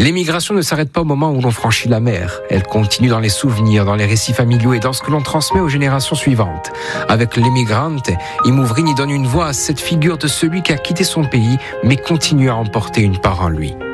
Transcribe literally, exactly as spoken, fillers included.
L'émigration ne s'arrête pas au moment où l'on franchit la mer. Elle continue dans les souvenirs, dans les récits familiaux et dans ce que l'on transmet aux générations suivantes. Avec l'Emigrante, Imouvrini donne une voix à cette figure de celui qui a quitté son pays, mais continue à emporter une part en lui.